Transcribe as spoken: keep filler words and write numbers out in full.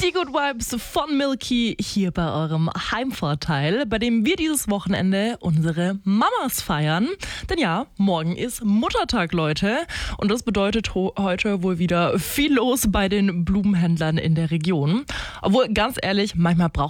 Die Good Vibes von Milky hier bei eurem Heimvorteil, bei dem wir dieses Wochenende unsere Mamas feiern. Denn ja, morgen ist Muttertag, Leute. Und das bedeutet ho- heute wohl wieder viel los bei den Blumenhändlern in der Region. Obwohl, ganz ehrlich, manchmal braucht